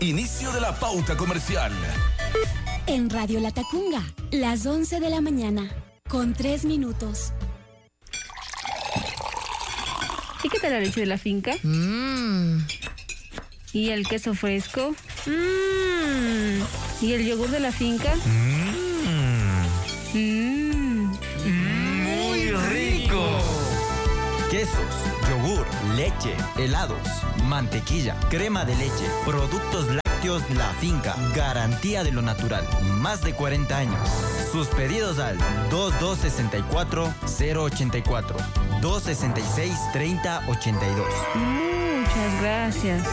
Inicio de la pauta comercial. En Radio La Tacunga, las 11 de la mañana, con 3 minutos. ¿Y qué tal la leche de la finca? ¿Y el queso fresco? ¿Y el yogur de la finca? ¡Muy rico! Quesos, yogur, leche, helados, mantequilla, crema de leche, productos lácteos La Finca, garantía de lo natural, más de 40 años. Sus pedidos al 2264-084, 266-3082. Muchas gracias.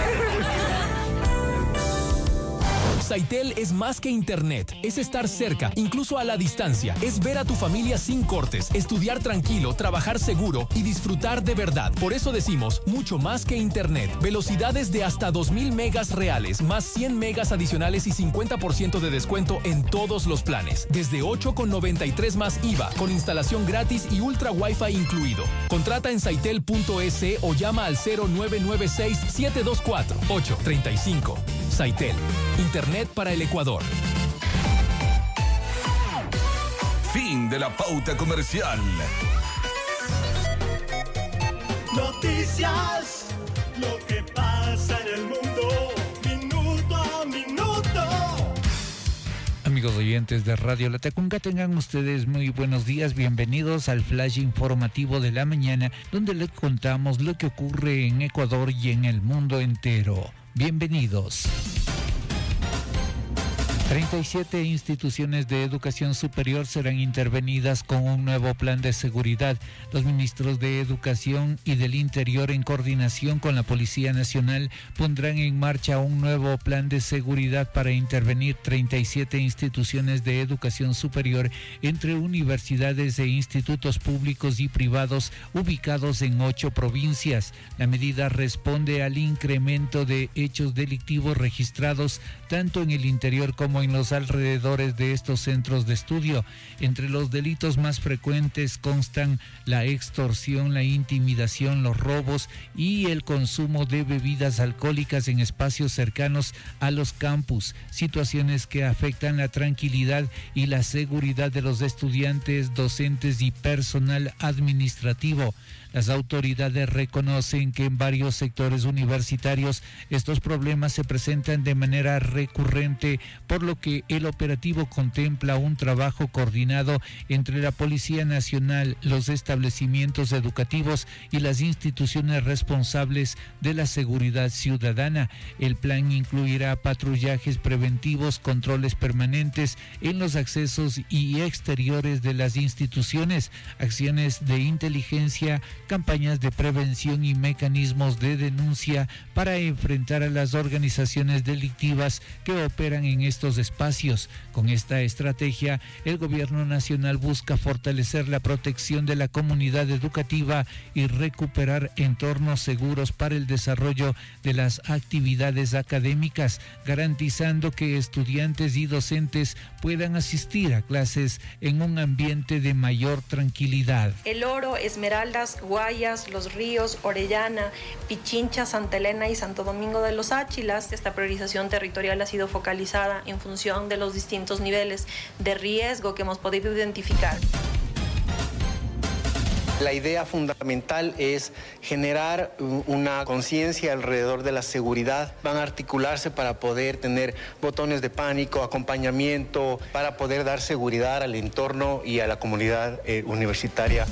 Saitel es más que internet, es estar cerca, incluso a la distancia. Es ver a tu familia sin cortes, estudiar tranquilo, trabajar seguro y disfrutar de verdad. Por eso decimos, mucho más que internet. Velocidades de hasta 2000 megas reales, más 100 megas adicionales y 50% de descuento en todos los planes. Desde 8,93 más IVA, con instalación gratis y ultra wifi incluido. Contrata en saitel.es o llama al 0996-724-835. Saitel, internet para el Ecuador. Fin de la pauta comercial. Noticias, lo que pasa en el mundo, minuto a minuto. Amigos oyentes de Radio La Tacunga, tengan ustedes muy buenos días, bienvenidos al flash informativo de la mañana, donde les contamos lo que ocurre en Ecuador y en el mundo entero. Bienvenidos. 37 instituciones de educación superior serán intervenidas con un nuevo plan de seguridad. Los ministros de Educación y del Interior, en coordinación con la Policía Nacional, pondrán en marcha un nuevo plan de seguridad para intervenir 37 instituciones de educación superior entre universidades e institutos públicos y privados ubicados en 8 provincias. La medida responde al incremento de hechos delictivos registrados tanto en el interior como en los alrededores de estos centros de estudio. Entre los delitos más frecuentes constan la extorsión, la intimidación, los robos y el consumo de bebidas alcohólicas en espacios cercanos a los campus, situaciones que afectan la tranquilidad y la seguridad de los estudiantes, docentes y personal administrativo. Las autoridades reconocen que en varios sectores universitarios estos problemas se presentan de manera recurrente, por lo que el operativo contempla un trabajo coordinado entre la Policía Nacional, los establecimientos educativos y las instituciones responsables de la seguridad ciudadana. El plan incluirá patrullajes preventivos, controles permanentes en los accesos y exteriores de las instituciones, acciones de inteligencia, campañas de prevención y mecanismos de denuncia para enfrentar a las organizaciones delictivas que operan en estos espacios. Con esta estrategia, el gobierno nacional busca fortalecer la protección de la comunidad educativa y recuperar entornos seguros para el desarrollo de las actividades académicas, garantizando que estudiantes y docentes puedan asistir a clases en un ambiente de mayor tranquilidad. El Oro, Esmeraldas, Guayas, Los Ríos, Orellana, Pichincha, Santa Elena y Santo Domingo de los Áchilas. Esta priorización territorial ha sido focalizada en función de los distintos niveles de riesgo que hemos podido identificar. La idea fundamental es generar una conciencia alrededor de la seguridad. Van a articularse para poder tener botones de pánico, acompañamiento, para poder dar seguridad al entorno y a la comunidad universitaria.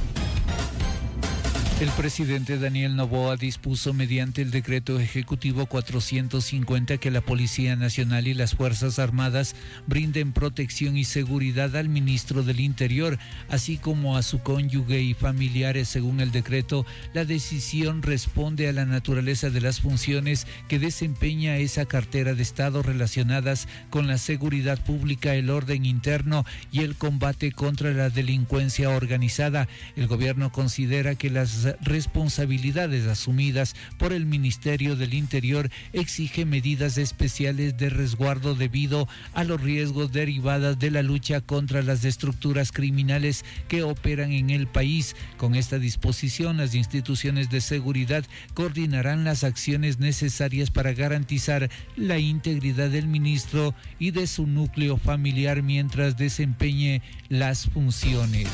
El presidente Daniel Noboa dispuso mediante el decreto ejecutivo 450 que la Policía Nacional y las Fuerzas Armadas brinden protección y seguridad al ministro del Interior, así como a su cónyuge y familiares. Según el decreto, la decisión responde a la naturaleza de las funciones que desempeña esa cartera de Estado relacionadas con la seguridad pública, el orden interno y el combate contra la delincuencia organizada. El gobierno considera que las responsabilidades asumidas por el Ministerio del Interior, exige medidas especiales de resguardo debido a los riesgos derivados de la lucha contra las estructuras criminales que operan en el país. Con esta disposición, las instituciones de seguridad coordinarán las acciones necesarias para garantizar la integridad del ministro y de su núcleo familiar mientras desempeñe las funciones.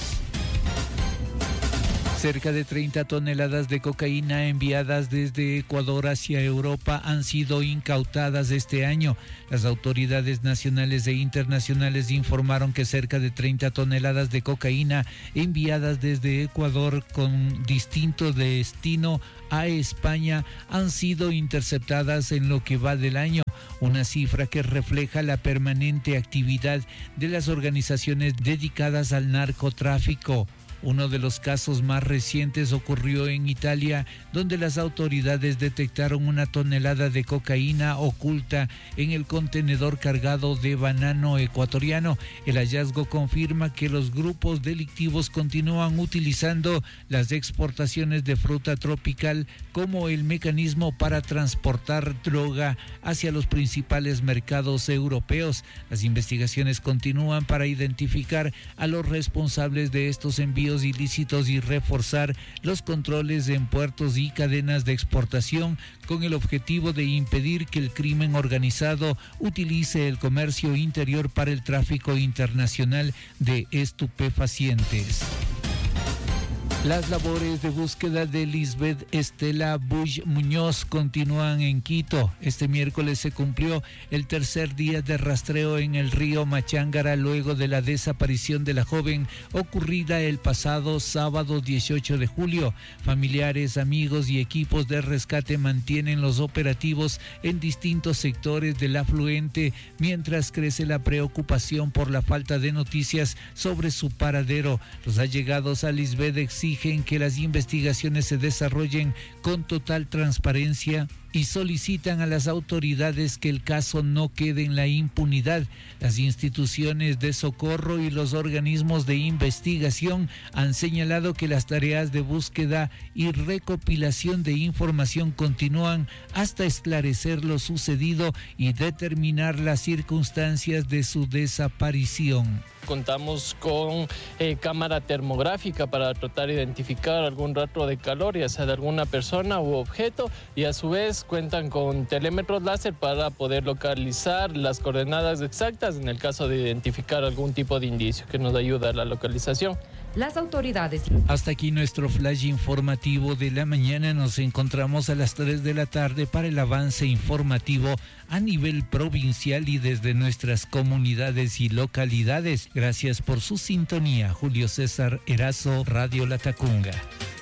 Cerca de 30 toneladas de cocaína enviadas desde Ecuador hacia Europa han sido incautadas este año. Las autoridades nacionales e internacionales informaron que cerca de 30 toneladas de cocaína enviadas desde Ecuador con distinto destino a España han sido interceptadas en lo que va del año, una cifra que refleja la permanente actividad de las organizaciones dedicadas al narcotráfico. Uno de los casos más recientes ocurrió en Italia, donde las autoridades detectaron una tonelada de cocaína oculta en el contenedor cargado de banano ecuatoriano. El hallazgo confirma que los grupos delictivos continúan utilizando las exportaciones de fruta tropical como el mecanismo para transportar droga hacia los principales mercados europeos. Las investigaciones continúan para identificar a los responsables de estos envíos ilícitos y reforzar los controles en puertos y cadenas de exportación con el objetivo de impedir que el crimen organizado utilice el comercio interior para el tráfico internacional de estupefacientes. Las labores de búsqueda de Lisbeth Estela Bush Muñoz continúan en Quito. Este miércoles se cumplió el tercer día de rastreo en el río Machángara luego de la desaparición de la joven ocurrida el pasado sábado 18 de julio. Familiares, amigos y equipos de rescate mantienen los operativos en distintos sectores del afluente mientras crece la preocupación por la falta de noticias sobre su paradero. Los allegados a Lisbeth exigen que las investigaciones se desarrollen con total transparencia y solicitan a las autoridades que el caso no quede en la impunidad. Las instituciones de socorro y los organismos de investigación han señalado que las tareas de búsqueda y recopilación de información continúan hasta esclarecer lo sucedido y determinar las circunstancias de su desaparición. Contamos con cámara termográfica para tratar de identificar algún rastro de calor, ya sea de alguna persona u objeto, y a su vez cuentan con telémetros láser para poder localizar las coordenadas exactas en el caso de identificar algún tipo de indicio que nos ayuda a la localización. Las autoridades. Hasta aquí nuestro flash informativo de la mañana. Nos encontramos a las 3 de la tarde para el avance informativo a nivel provincial y desde nuestras comunidades y localidades. Gracias por su sintonía. Julio César Erazo, Radio Latacunga.